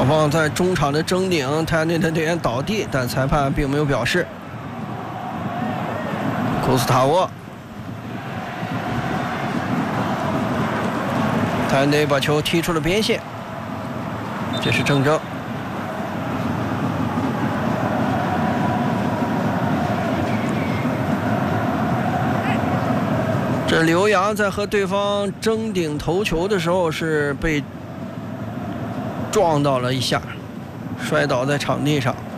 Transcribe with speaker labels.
Speaker 1: 双方在中场的争顶，泰内特队员倒地，但裁判并没有表示。库斯塔沃，泰内把球踢出了边线，这是郑铮。这刘洋在和对方争顶头球的时候是被撞到了一下，摔倒在场地上。